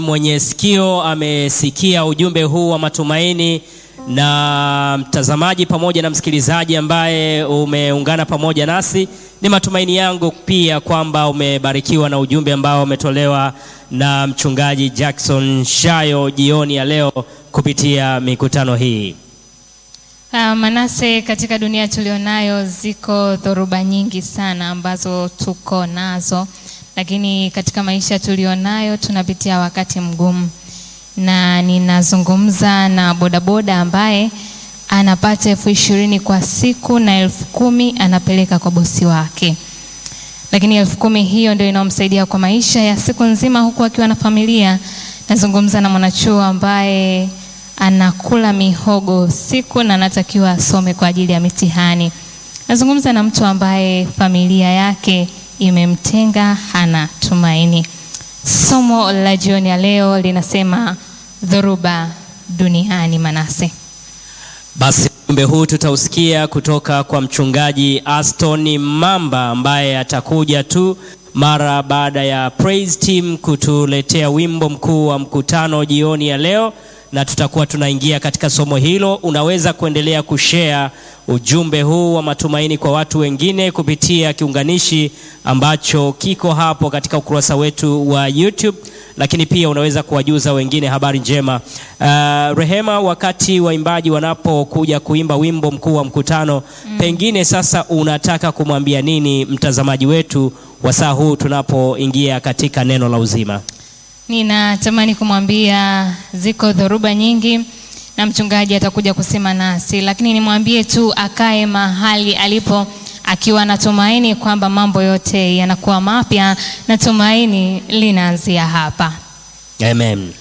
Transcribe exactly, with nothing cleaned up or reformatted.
Mwenye sikio amesikia ujumbe huu wa matumaini, na mtazamaji pamoja na msikilizaji ambaye umeungana pamoja nasi, ni matumaini yangu pia kwamba umebarikiwa na ujumbe ambao umetolewa na mchungaji Jackson Shayo jioni ya leo kupitia mikutano hii. Uh, Manase, katika dunia tulionayo ziko dhoruba nyingi sana ambazo tuko nazo, lakini katika maisha tulionayo tunapitia wakati mgumu. Na ninazungumza na bodaboda ambaye anapata elfu ishirini kwa siku na elfu kumi anapeleka kwa bosi wake. Lakini elfu kumi hiyo ndio inamsaidia kwa maisha ya siku nzima huku akiwa na familia. Nazungumza na mwanachuo ambaye anakula mihogo siku na anatakiwa asome kwa ajili ya mitihani. Nazungumza na mtu ambaye familia yake imemtenga, hana tumaini. Somo la jioni ya leo linasema dhoruba duniani. Manase, basi ujumbe huu tutausikia kutoka kwa mchungaji Aston Mamba ambaye atakuja tu mara baada ya praise team kutuletea wimbo mkuu wa mkutano jioni ya leo, na tutakuwa tunaingia katika somo hilo. Unaweza kuendelea kushare ujumbe huu wa matumaini kwa watu wengine kupitia kiunganishi ambacho kiko hapo katika ukurasa wetu wa YouTube, lakini pia unaweza kuwajuza wengine habari njema. Uh, Rehema, wakati waimbaji wanapokuja kuimba wimbo mkuu wa mkutano, mm. pengine sasa unataka kumwambia nini mtazamaji wetu wa saa huu tunapoingia katika neno la uzima? Ninatamani kumwambia ziko dhoruba nyingi na mchungaji atakuja kusema nasi, lakini nimwambie tu akae mahali alipo akiwa na tumaini kwamba mambo yote yanakuwa mapya na tumaini linaanzia hapa. Amen.